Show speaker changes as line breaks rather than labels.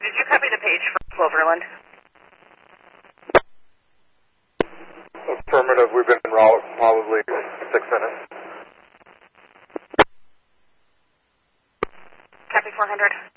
Did you copy the page for Cloverland?
Affirmative. We've been en route probably 6 minutes.
Copy 400.